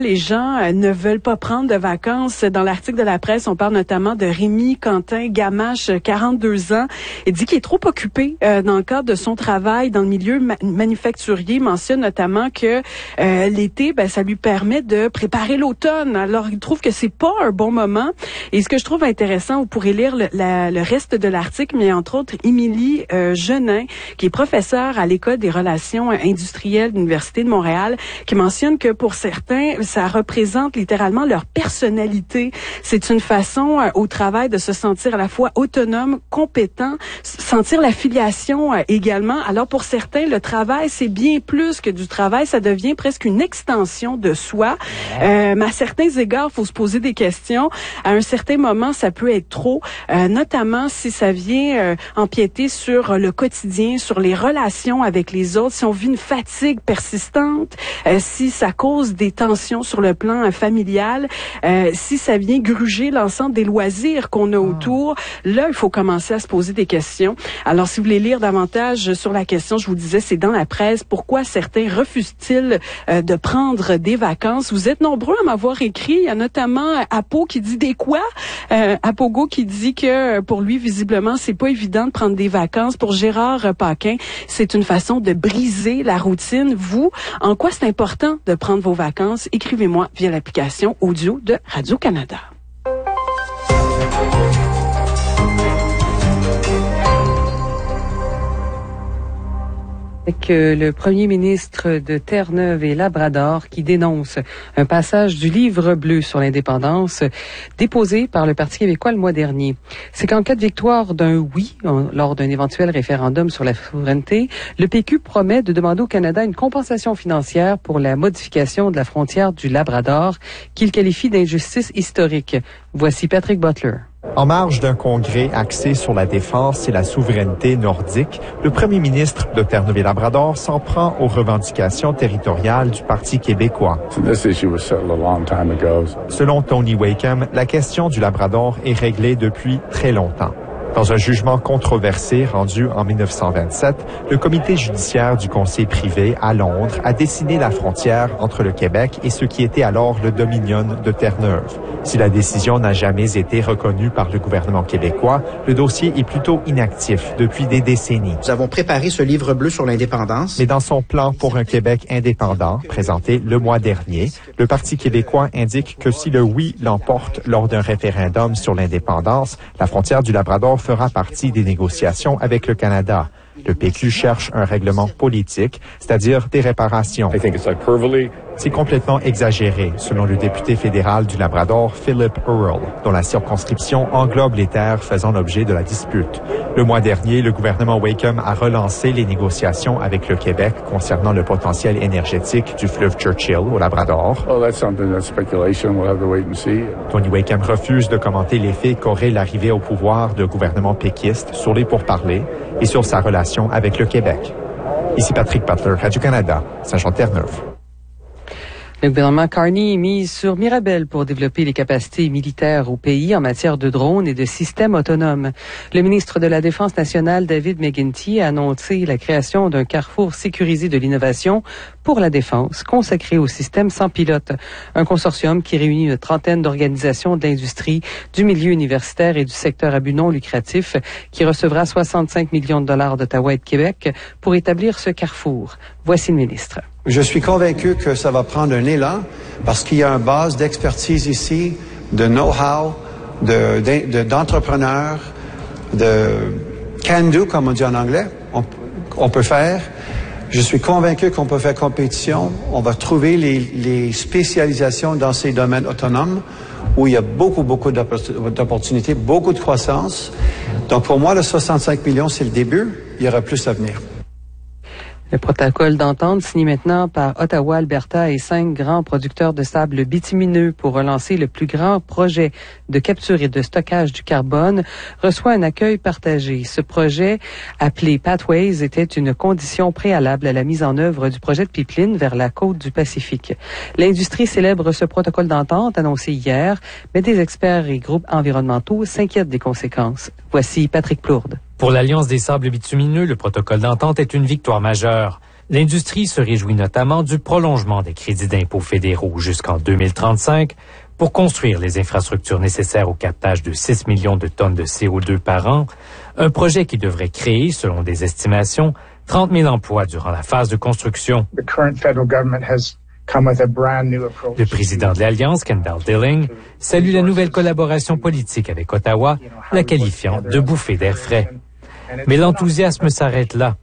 Les gens ne veulent pas prendre de vacances. Dans l'article de la presse, on parle notamment de Rémi Quentin Gamache, 42 ans. Il dit qu'il est trop occupé dans le cadre de son travail dans le milieu manufacturier. Il mentionne notamment que l'été, ça lui permet de préparer l'automne. Alors, il trouve que c'est pas un bon moment. Et ce que je trouve intéressant, vous pourrez lire le reste de l'article, mais entre autres, Émilie Genin, qui est professeure à l'École des relations industrielles de l'Université de Montréal, qui mentionne que pour certains, ça représente littéralement leur personnalité. C'est une façon au travail de se sentir à la fois autonome, compétent, sentir l'affiliation également. Alors pour certains, le travail, c'est bien plus que du travail, ça devient presque une extension de soi. Mais à certains égards, il faut se poser des questions. À un certain moment, ça peut être trop, notamment si ça vient empiéter sur le quotidien, sur les relations avec les autres, si on vit une fatigue persistante, si ça cause des tensions sur le plan familial, si ça vient gruger l'ensemble des loisirs qu'on a autour, là, il faut commencer à se poser des questions. Alors, si vous voulez lire davantage sur la question, je vous disais, c'est dans la presse, pourquoi certains refusent-ils de prendre des vacances? Vous êtes nombreux à m'avoir écrit, il y a notamment Apo qui dit des quoi? Apogo qui dit que pour lui, visiblement, c'est pas évident de prendre des vacances. Pour Gérard Paquin, c'est une façon de briser la routine. Vous, en quoi c'est important de prendre vos vacances? Écrivez-moi via l'application audio de Radio-Canada. Avec le premier ministre de Terre-Neuve et Labrador qui dénonce un passage du livre bleu sur l'indépendance déposé par le Parti québécois le mois dernier. C'est qu'en cas de victoire d'un oui lors d'un éventuel référendum sur la souveraineté, le PQ promet de demander au Canada une compensation financière pour la modification de la frontière du Labrador qu'il qualifie d'injustice historique. Voici Patrick Butler. En marge d'un congrès axé sur la défense et la souveraineté nordique, le premier ministre de Terre-Neuve et Labrador s'en prend aux revendications territoriales du Parti québécois. Selon Tony Wakeham, la question du Labrador est réglée depuis très longtemps. Dans un jugement controversé rendu en 1927, le comité judiciaire du Conseil privé à Londres a dessiné la frontière entre le Québec et ce qui était alors le Dominion de Terre-Neuve. Si la décision n'a jamais été reconnue par le gouvernement québécois, le dossier est plutôt inactif depuis des décennies. Nous avons préparé ce livre bleu sur l'indépendance. Mais dans son plan pour un Québec indépendant, présenté le mois dernier, le Parti québécois indique que si le oui l'emporte lors d'un référendum sur l'indépendance, la frontière du Labrador fera partie des négociations avec le Canada. Le PQ cherche un règlement politique, c'est-à-dire des réparations. C'est complètement exagéré, selon le député fédéral du Labrador, Philip Earle, dont la circonscription englobe les terres faisant l'objet de la dispute. Le mois dernier, le gouvernement Wakeham a relancé les négociations avec le Québec concernant le potentiel énergétique du fleuve Churchill au Labrador. Tony Wakeham refuse de commenter l'effet qu'aurait l'arrivée au pouvoir de gouvernement péquiste sur les pourparlers et sur sa relation avec le Québec. Ici Patrick Butler, Radio-Canada, Saint-Jean-Terre-Neuve. Le gouvernement Carney mise sur Mirabel pour développer les capacités militaires au pays en matière de drones et de systèmes autonomes. Le ministre de la Défense nationale, David McGuinty, a annoncé la création d'un carrefour sécurisé de l'innovation pour la défense, consacré au système sans pilote. Un consortium qui réunit une trentaine d'organisations de l'industrie, du milieu universitaire et du secteur à but non lucratif, qui recevra 65 millions de dollars d'Ottawa et de Québec pour établir ce carrefour. Voici le ministre. Je suis convaincu que ça va prendre un élan parce qu'il y a une base d'expertise ici, de know-how, d'entrepreneurs, de can-do, comme on dit en anglais. On peut faire. Je suis convaincu qu'on peut faire compétition. On va trouver les spécialisations dans ces domaines autonomes où il y a beaucoup d'opportunités, beaucoup de croissance. Donc pour moi, le 65 millions, c'est le début. Il y aura plus à venir. Le protocole d'entente signé maintenant par Ottawa, Alberta et 5 grands producteurs de sable bitumineux pour relancer le plus grand projet de capture et de stockage du carbone reçoit un accueil partagé. Ce projet, appelé Pathways, était une condition préalable à la mise en œuvre du projet de pipeline vers la côte du Pacifique. L'industrie célèbre ce protocole d'entente annoncé hier, mais des experts et groupes environnementaux s'inquiètent des conséquences. Voici Patrick Plourde. Pour l'Alliance des sables bitumineux, le protocole d'entente est une victoire majeure. L'industrie se réjouit notamment du prolongement des crédits d'impôt fédéraux jusqu'en 2035 pour construire les infrastructures nécessaires au captage de 6 millions de tonnes de CO2 par an, un projet qui devrait créer, selon des estimations, 30 000 emplois durant la phase de construction. Le président de l'Alliance, Kendall Dilling, salue la nouvelle collaboration politique avec Ottawa, la qualifiant de bouffée d'air frais. Mais l'enthousiasme s'arrête là.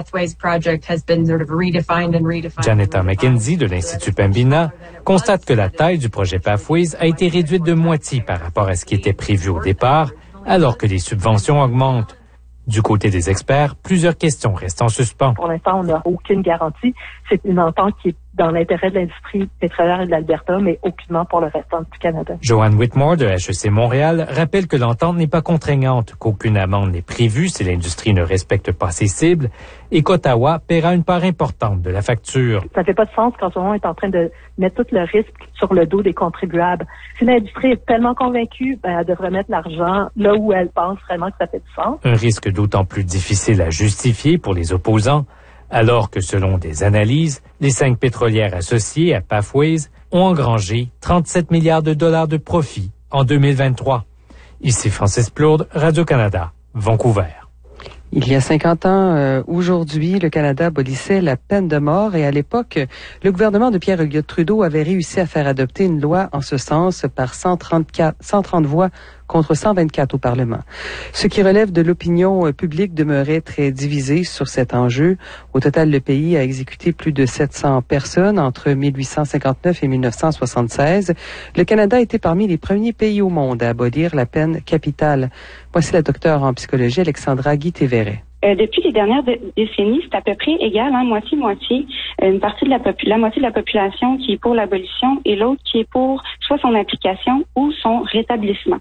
Janetta McKenzie de l'Institut Pembina constate que la taille du projet Pathways a été réduite de moitié par rapport à ce qui était prévu au départ, alors que les subventions augmentent. Du côté des experts, plusieurs questions restent en suspens. Pour l'instant, on n'a aucune garantie. C'est une entente qui est dans l'intérêt de l'industrie pétrolière et de l'Alberta, mais aucunement pour le restant du Canada. Joanne Whitmore de HEC Montréal rappelle que l'entente n'est pas contraignante, qu'aucune amende n'est prévue si l'industrie ne respecte pas ses cibles et qu'Ottawa paiera une part importante de la facture. Ça fait pas de sens quand on est en train de mettre tout le risque sur le dos des contribuables. Si l'industrie est tellement convaincue, elle devrait mettre l'argent là où elle pense vraiment que ça fait du sens. Un risque d'autant plus difficile à justifier pour les opposants, alors que selon des analyses, les 5 pétrolières associées à Pathways ont engrangé 37 milliards de dollars de profit en 2023. Ici Francis Plourde, Radio-Canada, Vancouver. Il y a 50 ans, aujourd'hui, le Canada abolissait la peine de mort et à l'époque, le gouvernement de Pierre Elliott Trudeau avait réussi à faire adopter une loi en ce sens par 130 voix contre 124 au Parlement. Ce qui relève de l'opinion publique demeurait très divisé sur cet enjeu. Au total, le pays a exécuté plus de 700 personnes entre 1859 et 1976. Le Canada était parmi les premiers pays au monde à abolir la peine capitale. Voici la docteure en psychologie Alexandra Guy-Tévéret. Depuis les dernières décennies, c'est à peu près égal, moitié-moitié. Une partie de la moitié de la population qui est pour l'abolition et l'autre qui est pour soit son application ou son rétablissement.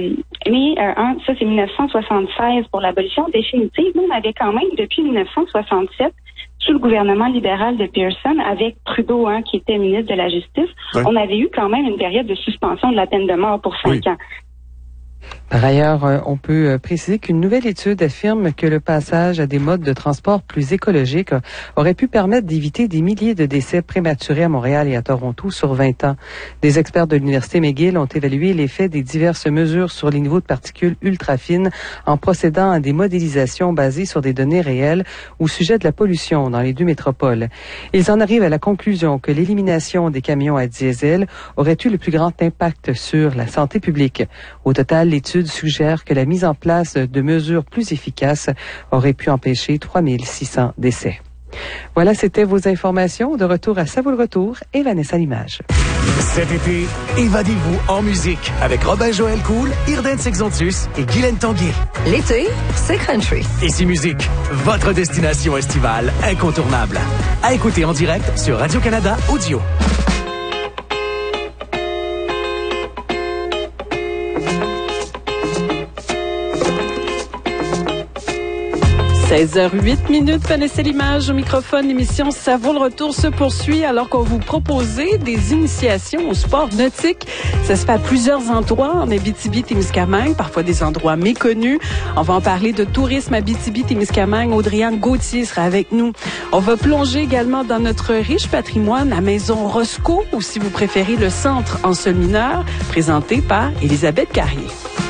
Ça, c'est 1976 pour l'abolition définitive. Nous, on avait quand même, depuis 1967, sous le gouvernement libéral de Pearson, avec Trudeau, qui était ministre de la Justice, on avait eu quand même une période de suspension de la peine de mort pour 5 ans. Par ailleurs, on peut préciser qu'une nouvelle étude affirme que le passage à des modes de transport plus écologiques aurait pu permettre d'éviter des milliers de décès prématurés à Montréal et à Toronto sur 20 ans. Des experts de l'Université McGill ont évalué l'effet des diverses mesures sur les niveaux de particules ultra fines en procédant à des modélisations basées sur des données réelles au sujet de la pollution dans les 2 métropoles. Ils en arrivent à la conclusion que l'élimination des camions à diesel aurait eu le plus grand impact sur la santé publique. Au total, l'étude suggère que la mise en place de mesures plus efficaces aurait pu empêcher 3600 décès. Voilà, c'était vos informations. De retour à Ça vaut le retour et Vanessa Limage. Cet été, évadez-vous en musique avec Robin Joël Cool, Irden Sexontus et Guylaine Tanguay. L'été, c'est country. Ici Musique, votre destination estivale incontournable. À écouter en direct sur Radio-Canada Audio. 16h08, Vanessa Limage au microphone. L'émission Ça vaut le retour se poursuit alors qu'on vous proposait des initiations au sport nautique. Ça se fait à plusieurs endroits en Abitibi-Témiscamingue, parfois des endroits méconnus. On va en parler de tourisme à Abitibi-Témiscamingue. Audrey-Anne Gauthier sera avec nous. On va plonger également dans notre riche patrimoine, la maison Roscoe, ou si vous préférez le centre Anselmineur, présenté par Elisabeth Carrier.